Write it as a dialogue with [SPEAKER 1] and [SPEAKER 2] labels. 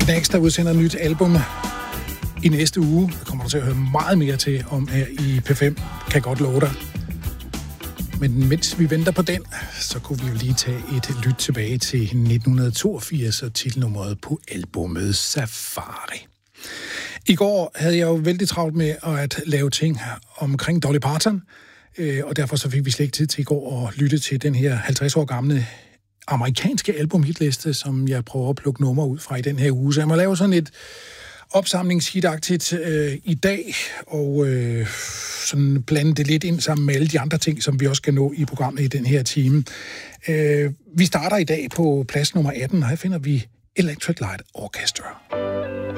[SPEAKER 1] Knags, der udsender et nyt album i næste uge. Det kommer du til at høre meget mere til om her i P5, kan jeg godt love dig. Men mens vi venter på den, så kunne vi jo lige tage et lyt tilbage til 1982 og titelnummeret på albumet Safari. I går havde jeg jo vældig travlt med at lave ting omkring Dolly Parton, og derfor så fik vi slet ikke tid til i går at lytte til den her 50 år gamle amerikanske albumhitliste, som jeg prøver at plukke numre ud fra i den her uge. Så jeg må lave sådan et opsamlingshitagtigt i dag, og sådan blande det lidt ind sammen med alle de andre ting, som vi også skal nå i programmet i den her time. Vi starter i dag på plads nummer 18, og her finder vi Electric Light Orchestra.